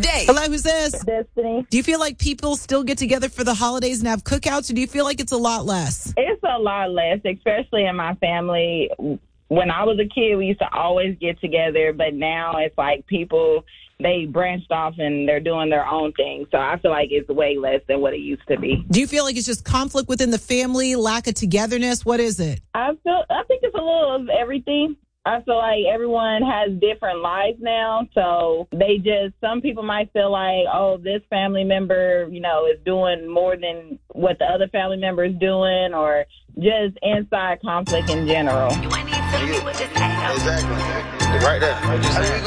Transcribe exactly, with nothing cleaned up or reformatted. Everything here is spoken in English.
today. Hello, who's this? Destiny. Do you feel like people still get together for the holidays and have cookouts, or do you feel like it's a lot less? It's a lot less, especially in my family. When I was a kid, we used to always get together, but now it's like people, they branched off and they're doing their own thing. So I feel like it's way less than what it used to be. Do you feel like it's just conflict within the family, lack of togetherness? What is it? I feel, I think it's a little of everything. I feel like everyone has different lives now, so they just, some people might feel like, oh, this family member, you know, is doing more than what the other family member is doing, or just inside conflict in general. Exactly. Right there.